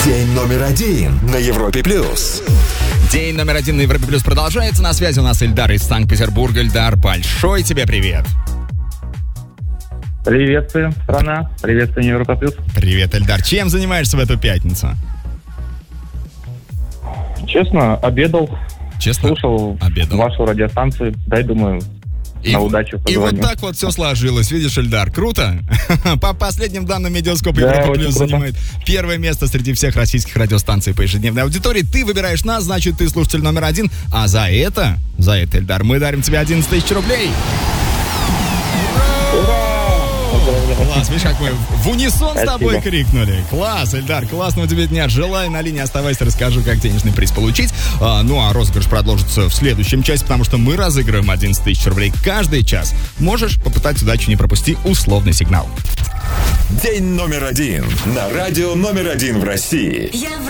День номер один на Европе плюс. День номер один на Европе плюс продолжается. На связи у нас Ильдар из Санкт-Петербурга. Ильдар, большой тебе привет. Приветствую, страна. Приветствую, Европа плюс. Привет, Ильдар. Чем занимаешься в эту пятницу? Честно, обедал. Слушал вашу радиостанцию. Дай, думаю, на удачу позвоню. И вот так вот все сложилось. Видишь, Ильдар, круто? По последним данным Медиаскопа, Европа Плюс занимает первое место среди всех российских радиостанций по ежедневной аудитории. Ты выбираешь нас, значит, ты слушатель номер один. А за это, Ильдар, мы дарим тебе 11 тысяч рублей. Класс, видишь, как мы в унисон с тобой крикнули. Класс, Ильдар, классного тебе дня. Желаю, на линии оставайся, расскажу, как денежный приз получить. Ну, а розыгрыш продолжится в следующем часе, потому что мы разыгрываем 11 тысяч рублей каждый час. Можешь попытать удачу, не пропусти условный сигнал. День номер один на радио номер один в России.